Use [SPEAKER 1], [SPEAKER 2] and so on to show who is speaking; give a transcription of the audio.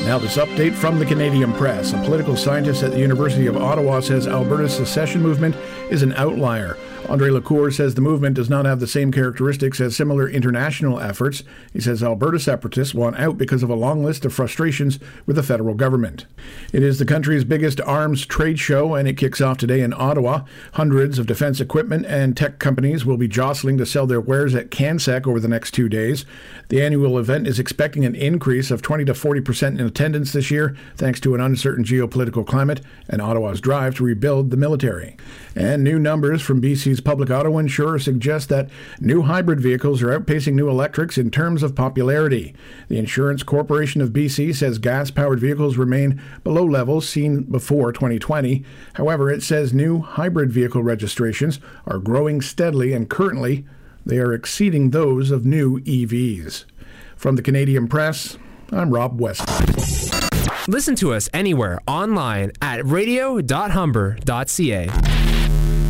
[SPEAKER 1] Now this update from the Canadian Press. A political scientist at the University of Ottawa says Alberta's secession movement is an outlier. Andre Lacour says the movement does not have the same characteristics as similar international efforts. He says Alberta separatists want out because of a long list of frustrations with the federal government. It is the country's biggest arms trade show, and it kicks off today in Ottawa. Hundreds of defense equipment and tech companies will be jostling to sell their wares at CanSec over the next 2 days. The annual event is expecting an increase of 20 to 40% in attendance this year, thanks to an uncertain geopolitical climate and Ottawa's drive to rebuild the military. And new numbers from BC's public auto insurer suggest that new hybrid vehicles are outpacing new electrics in terms of popularity. The Insurance Corporation of BC says gas-powered vehicles remain below levels seen before 2020. However, it says new hybrid vehicle registrations are growing steadily, and currently they are exceeding those of new EVs. From the Canadian Press, I'm Rob Westside.
[SPEAKER 2] Listen to us anywhere online at radio.humber.ca.